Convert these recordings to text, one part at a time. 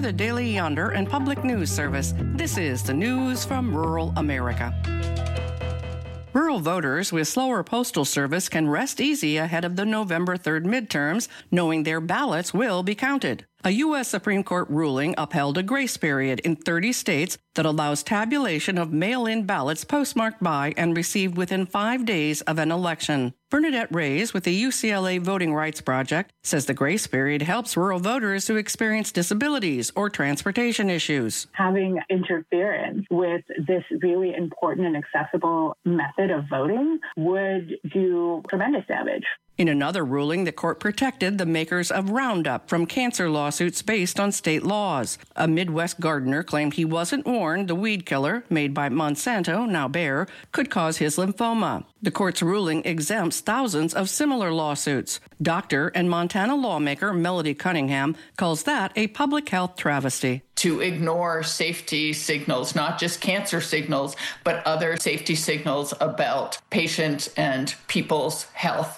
the Daily Yonder and Public News Service. This is the news from rural America. Rural voters with slower postal service can rest easy ahead of the November 3rd midterms, knowing their ballots will be counted. A U.S. Supreme Court ruling upheld a grace period in 30 states that allows tabulation of mail-in ballots postmarked by and received within 5 days of an election. Bernadette Reyes with the UCLA Voting Rights Project says the grace period helps rural voters who experience disabilities or transportation issues. Having interference with this really important and accessible method of voting would do tremendous damage. In another ruling, the court protected the makers of Roundup from cancer lawsuits based on state laws. A Midwest gardener claimed he wasn't warned the weed killer, made by Monsanto, now Bayer, could cause his lymphoma. The court's ruling exempts thousands of similar lawsuits. Doctor and Montana lawmaker Melody Cunningham calls that a public health travesty. To ignore safety signals, not just cancer signals, but other safety signals about patient and people's health.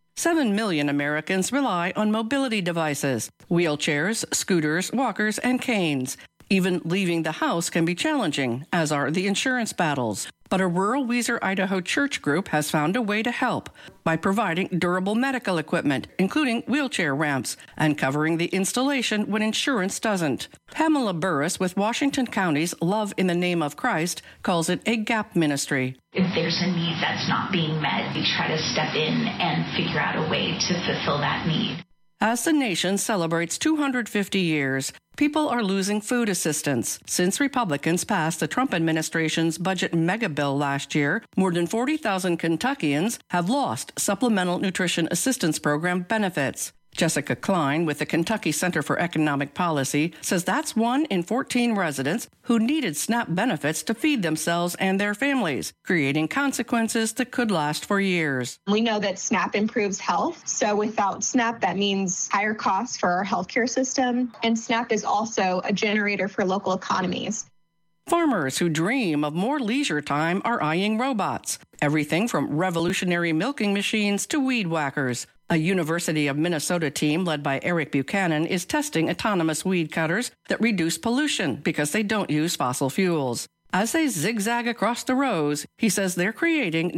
7 million Americans rely on mobility devices, wheelchairs, scooters, walkers, and canes. Even leaving the house can be challenging, as are the insurance battles. But a rural Weiser, Idaho church group has found a way to help by providing durable medical equipment, including wheelchair ramps, and covering the installation when insurance doesn't. Pamela Burris with Washington County's Love in the Name of Christ calls it a gap ministry. If there's a need that's not being met, we try to step in and figure out a way to fulfill that need. As the nation celebrates 250 years, people are losing food assistance. Since Republicans passed the Trump administration's budget mega bill last year, more than 40,000 Kentuckians have lost Supplemental Nutrition Assistance Program benefits. Jessica Klein with the Kentucky Center for Economic Policy says that's 1 in 14 residents who needed SNAP benefits to feed themselves and their families, creating consequences that could last for years. We know that SNAP improves health. So without SNAP, that means higher costs for our healthcare system. And SNAP is also a generator for local economies. Farmers who dream of more leisure time are eyeing robots. Everything from revolutionary milking machines to weed whackers. A University of Minnesota team led by Eric Buchanan is testing autonomous weed cutters that reduce pollution because they don't use fossil fuels. As they zigzag across the rows, he says they're creating